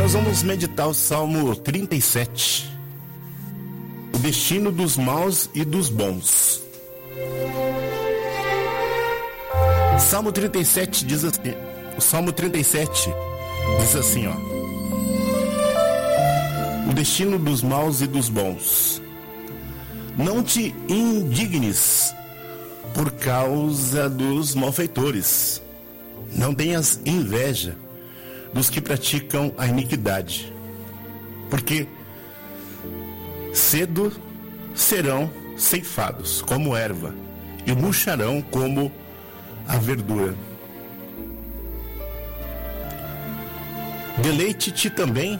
Nós vamos meditar o Salmo 37. O destino dos maus e dos bons. Salmo 37 diz assim. O Salmo 37 diz assim, ó. O destino dos maus e dos bons. Não te indignes por causa dos malfeitores. Não tenhas inveja dos que praticam a iniquidade, porque cedo serão ceifados como erva e murcharão como a verdura. Deleite-te também.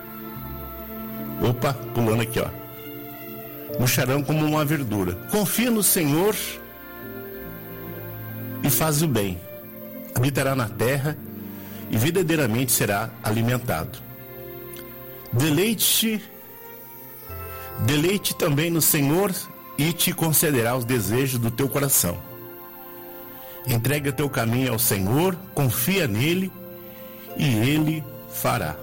Pulando aqui, ó. Murcharão como uma verdura. Confia no Senhor e faz o bem. Habitará na terra e verdadeiramente será alimentado. Deleite também no Senhor e te concederá os desejos do teu coração. Entrega teu caminho ao Senhor, confia nele e ele fará.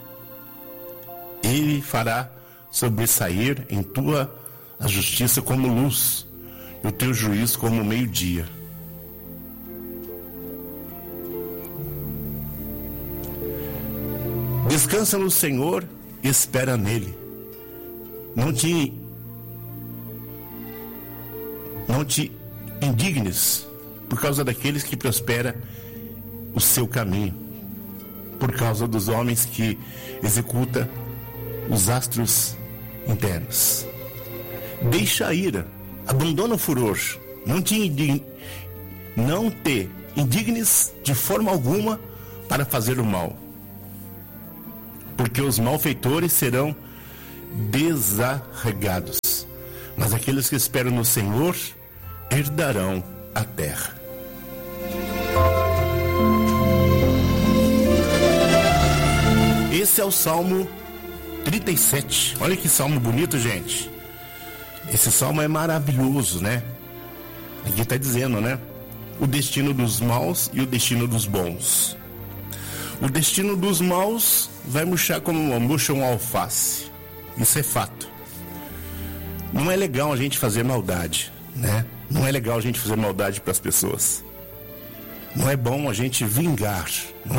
Ele fará sobressair em tua a justiça como luz e o teu juízo como meio-dia. Descansa no Senhor e espera nele. Não te indignes por causa daqueles que prosperam o seu caminho, por causa dos homens que executam os astros internos. Deixa a ira, abandona o furor, não te indignes de forma alguma para fazer o mal, porque os malfeitores serão desarraigados, mas aqueles que esperam no Senhor herdarão a terra. Esse é o Salmo 37. Olha que salmo bonito, gente. Esse salmo é maravilhoso, né? Aqui está dizendo, né? O destino dos maus e o destino dos bons. O destino dos maus vai murchar como murcha um alface. Isso é fato. Não é legal a gente fazer maldade, né? Não é legal a gente fazer maldade para as pessoas. Não é bom a gente vingar.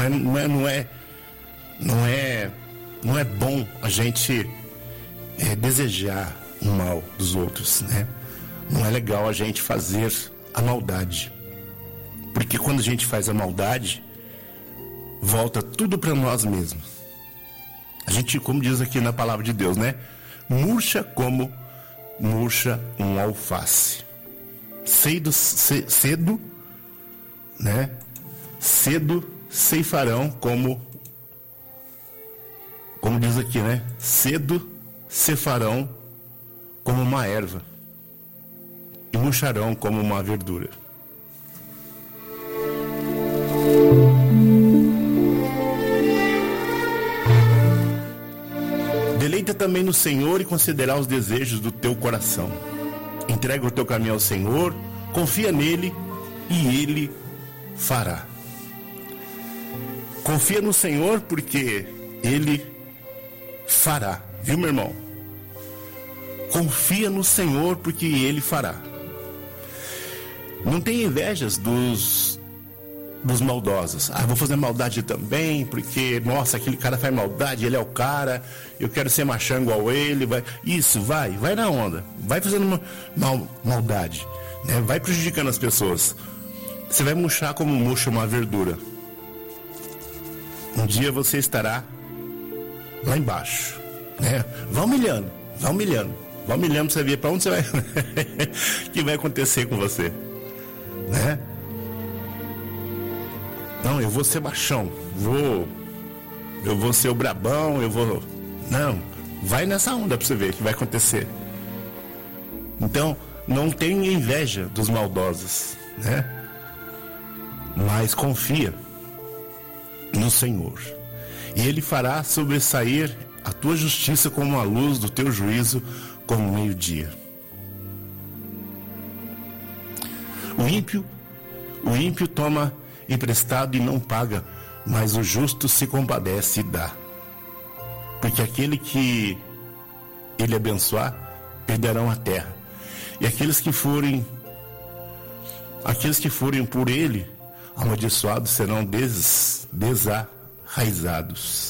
Não é bom a gente desejar o mal dos outros, né? Não é legal a gente fazer a maldade. Porque quando a gente faz a maldade, volta tudo para nós mesmos. A gente, como diz aqui na palavra de Deus, né? Murcha como murcha um alface. Cedo, né? Cedo ceifarão como diz aqui, né? Cedo ceifarão como uma erva e murcharão como uma verdura. Deleita também no Senhor e concederá os desejos do teu coração. Entrega o teu caminho ao Senhor, confia nele e ele fará. Confia no Senhor porque ele fará. Viu, meu irmão? Confia no Senhor porque ele fará. Não tenha invejas dos maldosos. Vou fazer maldade também, porque, nossa, aquele cara faz maldade, ele é o cara, eu quero ser machão igual ele. Vai na onda, vai fazendo maldade, né? Vai prejudicando as pessoas. Você vai murchar como murcha uma verdura. Um dia você estará lá embaixo, né? Vai humilhando pra você ver para onde você vai. Que vai acontecer com você, né? Não, eu vou ser machão, eu vou ser o brabão, não, vai nessa onda pra você ver o que vai acontecer. Então, não tenha inveja dos maldosos, né? Mas confia no Senhor, e Ele fará sobressair a tua justiça como a luz do teu juízo como meio-dia. O ímpio toma emprestado e não paga, mas o justo se compadece e dá. porque aquele que ele abençoar, perderão a terra. E aqueles que forem por ele amaldiçoados serão desarraizados.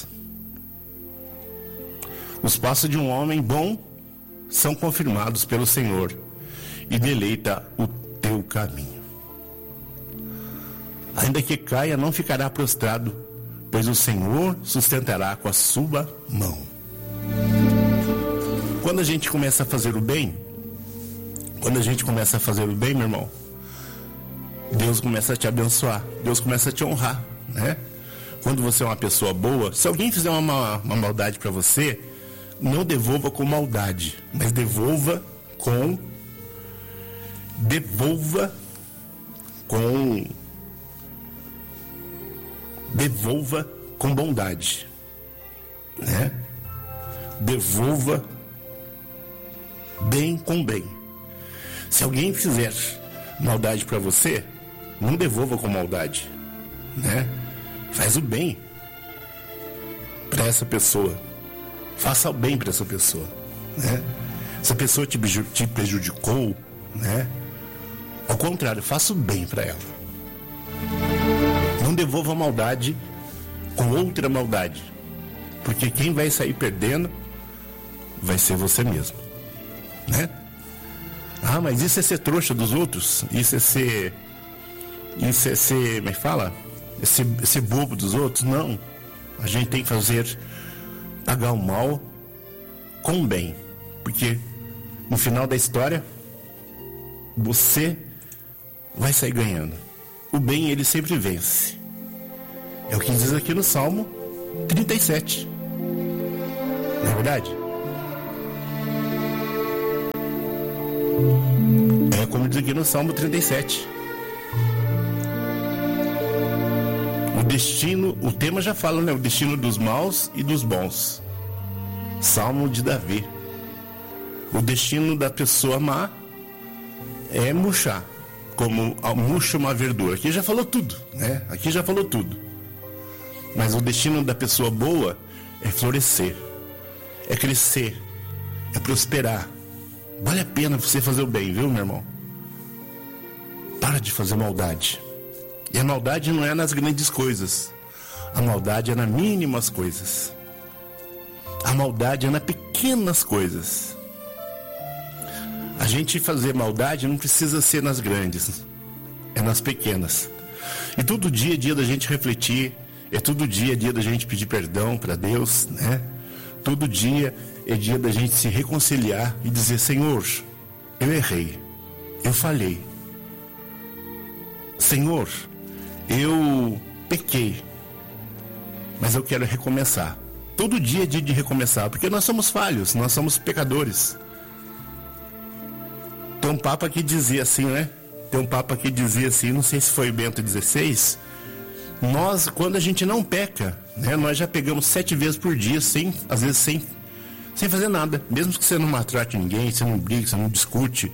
Os passos de um homem bom são confirmados pelo Senhor, e deleita o teu caminho. Ainda que caia, não ficará prostrado, pois o Senhor sustentará com a sua mão. Quando a gente começa a fazer o bem, meu irmão, Deus começa a te abençoar, Deus começa a te honrar, né? Quando você é uma pessoa boa, se alguém fizer uma maldade para você, não devolva com maldade, mas devolva com bondade, né? Devolva bem com bem. Se alguém fizer maldade para você, não devolva com maldade, né? Faz o bem para essa pessoa. Faça o bem para essa pessoa, né? Se a pessoa te prejudicou, né? Ao contrário, faça o bem para ela. Não devolva a maldade com outra maldade, porque quem vai sair perdendo vai ser você mesmo, né? Ah, mas isso é ser trouxa dos outros? Isso é ser, como é que fala? É ser bobo dos outros? Não. A gente tem que pagar o mal com o bem, porque no final da história você vai sair ganhando. O bem, ele sempre vence. É o que diz aqui no Salmo 37. Não é verdade? É como diz aqui no Salmo 37. O tema já fala, né? O destino dos maus e dos bons. Salmo de Davi. O destino da pessoa má é murchar, como murcha uma verdura. Aqui já falou tudo, né? Aqui já falou tudo. Mas o destino da pessoa boa é florescer, é crescer, é prosperar. Vale a pena você fazer o bem, viu, meu irmão? Para de fazer maldade. E a maldade não é nas grandes coisas. A maldade é nas mínimas coisas. A maldade é nas pequenas coisas. A gente fazer maldade não precisa ser nas grandes, é nas pequenas. E todo dia é dia da gente refletir, é todo dia é dia da gente pedir perdão para Deus, né? Todo dia é dia da gente se reconciliar e dizer: Senhor, eu errei, eu falhei. Senhor, eu pequei, mas eu quero recomeçar. Todo dia é dia de recomeçar, porque nós somos falhos, nós somos pecadores. Tem um papa que dizia assim, né? Não sei se foi Bento XVI. Nós, quando a gente não peca, né? Nós já pegamos 7 vezes por dia, às vezes sem fazer nada. Mesmo que você não maltrate ninguém, você não briga, você não discute,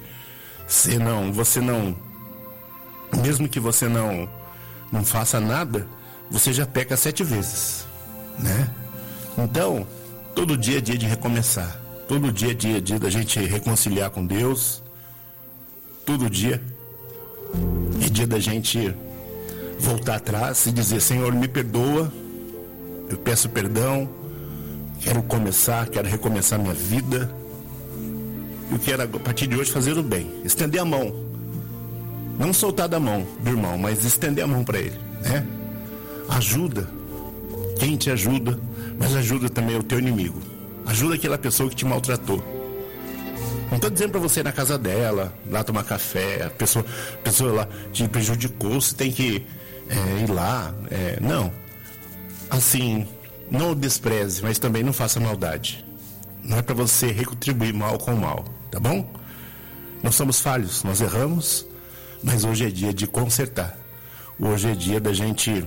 mesmo que você não faça nada, você já peca 7 vezes, né? Então, todo dia é dia de recomeçar. Todo dia é dia da gente reconciliar com Deus. Todo dia é dia da gente voltar atrás e dizer: Senhor, me perdoa, eu peço perdão, quero recomeçar minha vida. Eu quero, a partir de hoje, fazer o bem, estender a mão, não soltar da mão do irmão, mas estender a mão para ele, né? Ajuda quem te ajuda, mas ajuda também o teu inimigo. Ajuda aquela pessoa que te maltratou. Não estou dizendo para você ir na casa dela, lá tomar café, a pessoa lá te prejudicou, você tem que ir lá. Não. Assim, não o despreze, mas também não faça maldade. Não é para você retribuir mal com mal, tá bom? Nós somos falhos, nós erramos, mas hoje é dia de consertar. Hoje é dia da gente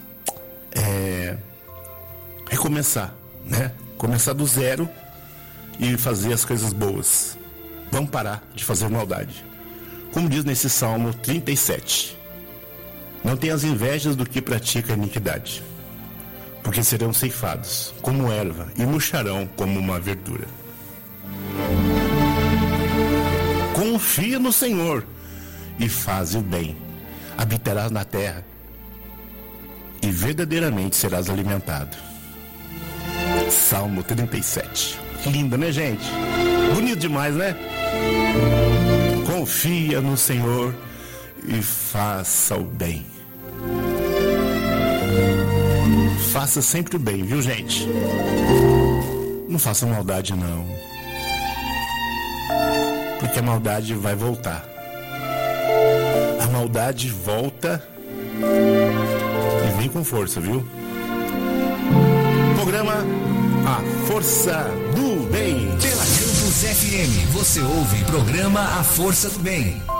recomeçar, né? Começar do zero e fazer as coisas boas. Vamos parar de fazer maldade. Como diz nesse Salmo 37: não tenhas invejas do que pratica a iniquidade, porque serão ceifados como erva e murcharão como uma verdura. Confia no Senhor e faz o bem. Habitarás na terra e verdadeiramente serás alimentado. Salmo 37. Que lindo, né, gente? Bonito demais, né? Confia no Senhor e faça o bem. Faça sempre o bem, viu, gente? Não faça maldade, não. Porque a maldade vai voltar. A maldade volta e vem com força, viu? Programa A Força do Bem. Pela Campus FM, você ouve programa A Força do Bem.